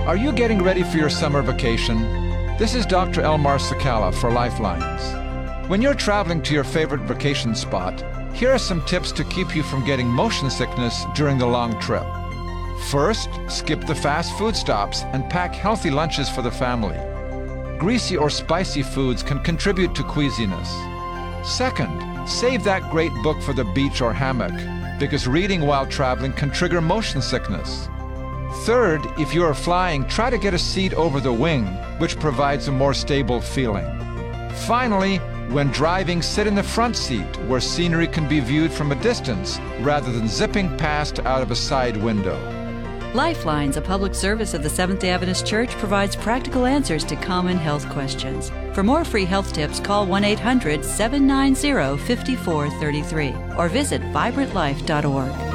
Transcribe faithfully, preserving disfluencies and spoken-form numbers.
Are you getting ready for your summer vacation? This is Doctor Elmar Sakala for Lifelines. When you're traveling to your favorite vacation spot, here are some tips to keep you from getting motion sickness during the long trip. First, skip the fast food stops and pack healthy lunches for the family. Greasy or spicy foods can contribute to queasiness. Second, save that great book for the beach or hammock, because reading while traveling can trigger motion sickness. Third, if you are flying, try to get a seat over the wing, which provides a more stable feeling. Finally, when driving, sit in the front seat, where scenery can be viewed from a distance rather than zipping past out of a side window. Lifelines, a public service of the Seventh-day Adventist Church, provides practical answers to common health questions. For more free health tips, call one eight hundred, seven nine zero, five four three three or visit vibrant life dot org.